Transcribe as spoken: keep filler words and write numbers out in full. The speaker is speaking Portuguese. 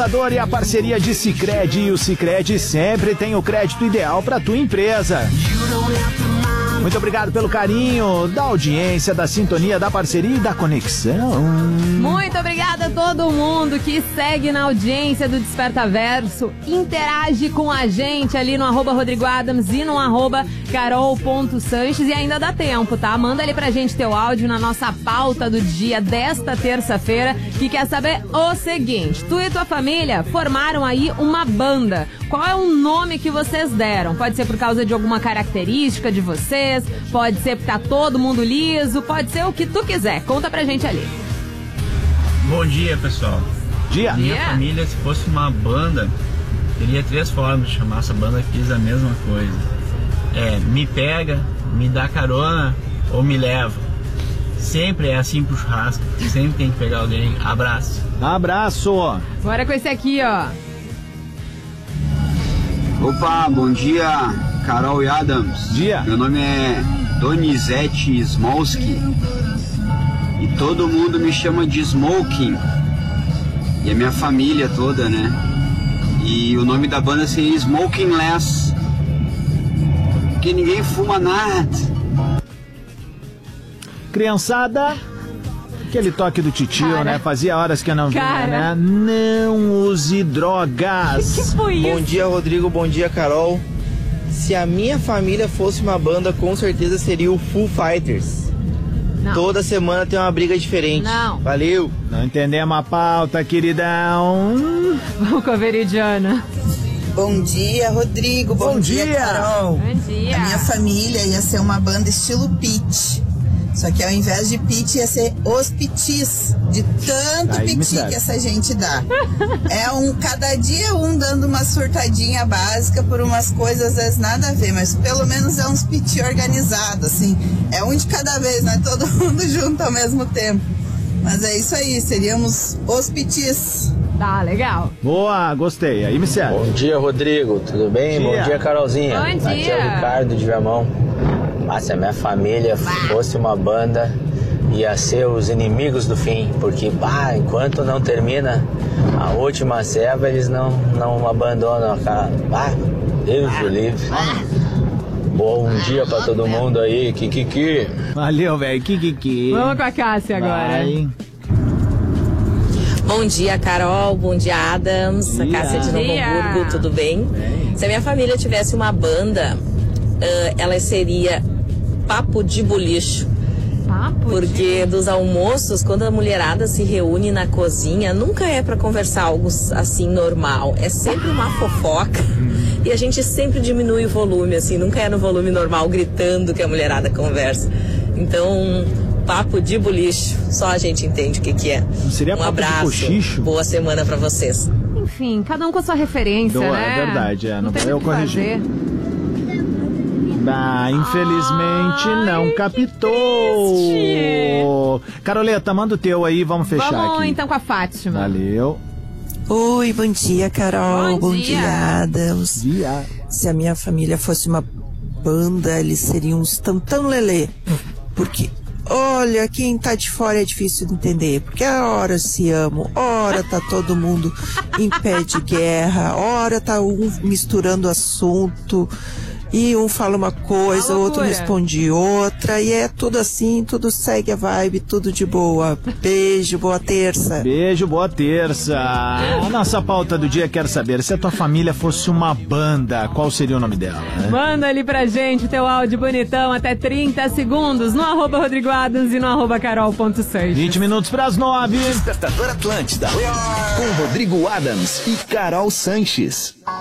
E a parceria de Sicredi, e o Sicredi sempre tem o crédito ideal para tua empresa. Muito obrigado pelo carinho, da audiência, da sintonia, da parceria e da conexão. Muito obrigada a todo mundo que segue na audiência do Desperta Verso, interage com a gente ali no arroba Rodrigo Adams e no arroba carol.sanches, e ainda dá tempo, tá? Manda ali pra gente teu áudio na nossa pauta do dia desta terça-feira, que quer saber o seguinte: tu e tua família formaram aí uma banda. Qual é o nome que vocês deram? Pode ser por causa de alguma característica de vocês, pode ser porque tá todo mundo liso, pode ser o que tu quiser. Conta pra gente ali. Bom dia, pessoal. Dia. Minha dia. família, se fosse uma banda, teria três formas de chamar essa banda. Fiz a mesma coisa. É, me pega, me dá carona ou me leva. Sempre é assim pro churrasco. Sempre tem que pegar alguém. Abraço. Abraço. Bora com esse aqui, ó. Opa, bom dia, Carol e Adams. Dia. Meu nome é Donizete Smolski e todo mundo me chama de Smoking, e a minha família toda, né? E o nome da banda seria Smoking Less, porque ninguém fuma nada. Criançada, aquele toque do titio, Cara. né? Fazia horas que eu não vinha, Cara. né? Não use drogas. Que foi isso? Bom dia, Rodrigo. Bom dia, Carol. Se a minha família fosse uma banda, com certeza seria o Foo Fighters. Não. Toda semana tem uma briga diferente. Não. Valeu. Não entendemos a pauta, queridão. Vamos com a Veridiana. Bom dia, Rodrigo. Bom, Bom dia. dia, Carol. Bom dia. A minha família ia ser uma banda estilo Pitty. Só que ao invés de Pitty ia ser os Pitis, de tanto Aí me piti serve. que essa gente dá. É um, cada dia um dando uma surtadinha básica por umas coisas às vezes nada a ver, mas pelo menos é uns piti organizados, assim. É um de cada vez, não é todo mundo junto ao mesmo tempo. Mas é isso aí, seríamos os Pitis. Tá, legal. Boa, gostei. Aí me serve. Bom dia, Rodrigo. Tudo bem? Dia. Bom dia, Carolzinha. Bom Aqui dia. é o Ricardo de Viamão. Mas se a minha família fosse uma banda, ia ser os inimigos do fim, porque bah, enquanto não termina a última ceva, eles não, não abandonam a casa. Bah, Deus do livre. Bom dia pra todo mundo aí, Kikiki. Valeu, velho. Kikiki. Vamos com a Cássia agora. Vai. Bom dia, Carol. Bom dia, Adams. Dia. A Cássia de Bom Novo dia. Hamburgo, tudo bem? Se a minha família tivesse uma banda, uh, ela seria Papo de Bolicho. Papo Porque dos almoços, quando a mulherada se reúne na cozinha, nunca é pra conversar algo assim normal. É sempre uma fofoca. E a gente sempre diminui o volume, assim. Nunca é no volume normal, gritando que a mulherada conversa. Então, papo de bolicho. Só a gente entende o que que é. Seria um papo de abraço. cochicho? Boa semana pra vocês. Enfim, cada um com a sua referência, Boa, né? é verdade, é, não tem vou eu o que fazer. corrigir. Ah, infelizmente Ai, não que captou. Caroleta, manda o teu aí, vamos fechar Vamos aqui. então com a Fátima. Valeu. Oi, bom dia, Carol. Bom Bom, dia. dia, Adams. Dia. Se a minha família fosse uma banda, eles seriam uns tantão lelê. Porque, olha, quem tá de fora é difícil de entender. Porque a hora se amam, hora tá todo mundo em pé de guerra, hora tá um misturando assunto. E um fala uma coisa, Uma o outro loucura. responde outra. E é tudo assim, tudo segue a vibe, tudo de boa. Beijo, boa terça. Beijo, boa terça. A nossa pauta do dia quer saber, se a tua família fosse uma banda, qual seria o nome dela? Né? Manda ali pra gente teu áudio bonitão até trinta segundos no arroba Rodrigo Adams e no arroba carol.sanches. vinte minutos pras nove. Despertador Atlântida. Com Rodrigo Adams e Carol Sanches.